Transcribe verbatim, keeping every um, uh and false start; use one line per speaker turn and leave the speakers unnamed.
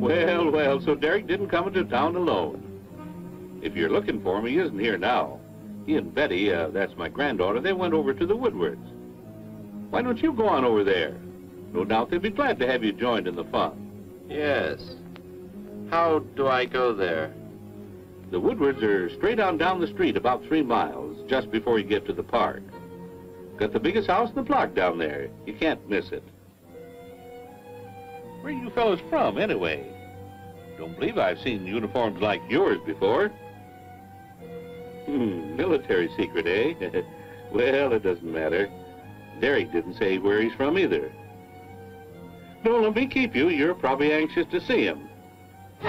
Well, well, so Derek didn't come into town alone. If you're looking for him, he isn't here now. He and Betty, uh, that's my granddaughter, they went over to the Woodwards. Why don't you go on over there? No doubt they'd be glad to have you joined in the fun.
Yes. How do I go there?
The Woodwards are straight on down the street about three miles, just before you get to the park. Got the biggest house in the block down there. You can't miss it. Where are you fellas from, anyway? Don't believe I've seen uniforms like yours before. Hmm, military secret, eh? Well, it doesn't matter. Derek didn't say where he's from either. Don't let me keep you. You're probably anxious to see him.